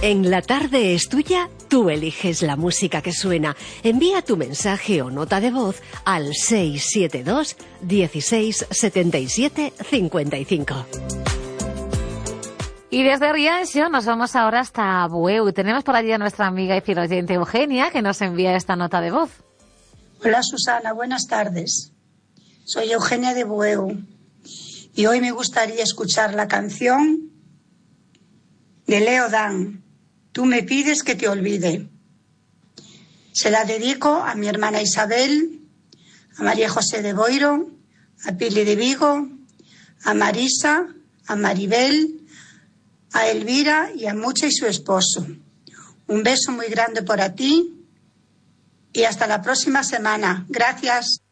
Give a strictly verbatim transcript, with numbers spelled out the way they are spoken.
En La Tarde es Tuya, tú eliges la música que suena. Envía tu mensaje o nota de voz al seis siete dos, dieciséis, setenta y siete, cincuenta y cinco. Y desde Rianxo nos vamos ahora hasta Bueu. Tenemos por allí a nuestra amiga y fiel oyente Eugenia, que nos envía esta nota de voz. Hola Susana, buenas tardes. Soy Eugenia de Bueu y hoy me gustaría escuchar la canción de Leo Dan, Tú me pides que te olvide. Se la dedico a mi hermana Isabel, a María José de Boiro, a Pili de Vigo, a Marisa, a Maribel, a Elvira y a Mucha y su esposo. Un beso muy grande por ti y hasta la próxima semana. Gracias.